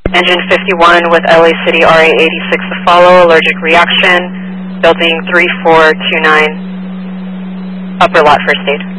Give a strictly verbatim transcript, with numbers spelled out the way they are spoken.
Engine fifty-one with L A City R A eighty-six to follow, allergic reaction, building three four two nine, upper lot first aid.